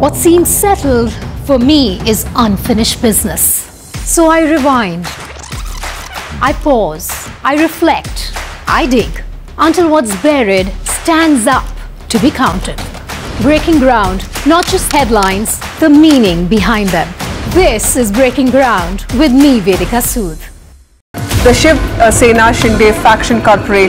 What seems settled for me is unfinished business. So I rewind, I pause, I reflect, I dig until what's buried stands up to be counted. Breaking ground, not just headlines, the meaning behind them. This is Breaking Ground with me, Vedika Sood. The Shiv Sena Shinde faction corporate